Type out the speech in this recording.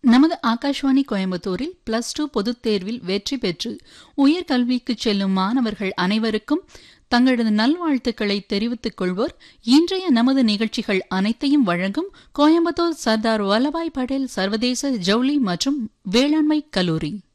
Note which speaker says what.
Speaker 1: நமது ஆகாஷ்வாணி கோயம்புத்தூரில் +2 பொதுத் தேர்வில் வெற்றி பெற்று உயர்கல்விக்கு செல்லும் மாணவர்கள் அனைவருக்கும் தங்களது நல்வாழ்த்துக்களை தெரிவித்துக் கொள்வோர் இன்றைய நமது நிகழ்ச்சிகள் அனைத்தையும் வழங்கும் கோயம்புத்தூர் சர்தார் வல்லபாய் படேல் சர்வதேச ஜவுளி மற்றும் வேளாண்மை கல்லூரி.